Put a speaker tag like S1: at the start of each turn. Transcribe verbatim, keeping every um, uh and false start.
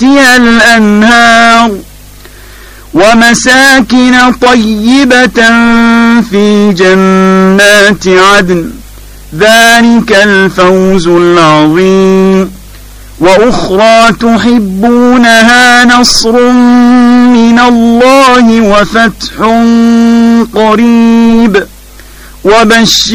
S1: تحتها الأنهار ومساكن طيبة في جنات عدن ذلك الفوز العظيم. وأخرى تحبونها نصر من الله وفتح قريب وبشر